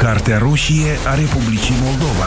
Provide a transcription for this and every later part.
Cartea roșie a Republicii Moldova.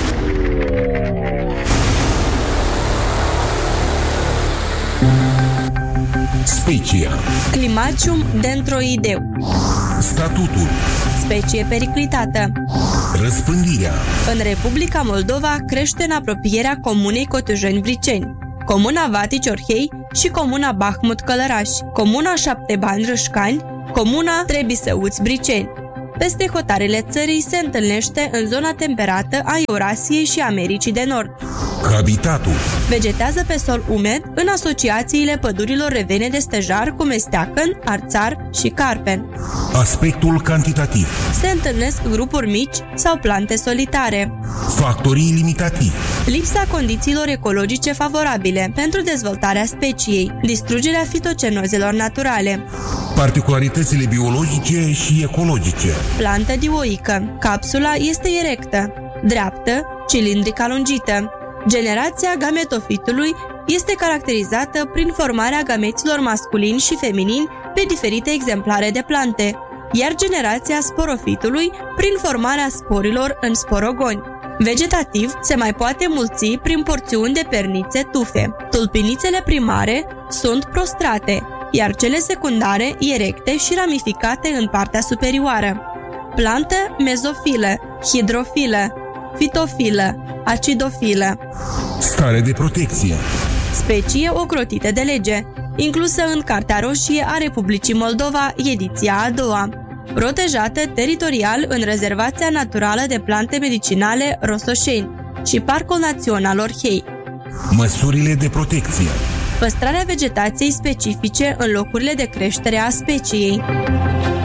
Specia. Climacium dendroideu. Statutul. Specie periclitată. Răspândirea. În Republica Moldova crește în apropierea comunei Cotujeni-Briceni, comuna Vatici-Orhei și comuna Bahmut-Călăraș, comuna Șaptebani-Râșcani, comuna Trebisăuți-Briceni. Peste hotarele țării se întâlnește în zona temperată a Eurasiei și Americii de Nord. Habitatul. Vegetează pe sol umed în asociațiile pădurilor revene de stejar cu mesteacăn, arțar și carpen. Aspectul cantitativ. Se întâlnesc grupuri mici sau plante solitare. Factorii limitativi. Lipsa condițiilor ecologice favorabile pentru dezvoltarea speciei, distrugerea fitocenozelor naturale. Particularitățile biologice și ecologice. Plantă dioică. Capsula este erectă, dreaptă, cilindrică lungită. Generația gametofitului este caracterizată prin formarea gameților masculini și feminini pe diferite exemplare de plante, iar generația sporofitului prin formarea sporilor în sporogoni. Vegetativ se mai poate mulți prin porțiuni de pernițe tufe. Tulpinițele primare sunt prostrate, iar cele secundare erecte și ramificate în partea superioară. Plantă mezofilă, hidrofilă, fitofilă, acidofilă. Stare de protecție. Specie ocrotită de lege, inclusă în Cartea Roșie a Republicii Moldova, ediția a doua. Protejată teritorial în Rezervația Naturală de Plante Medicinale Rosoșeni și Parcul Național Orhei. Măsurile de protecție. Păstrarea vegetației specifice în locurile de creștere a speciei.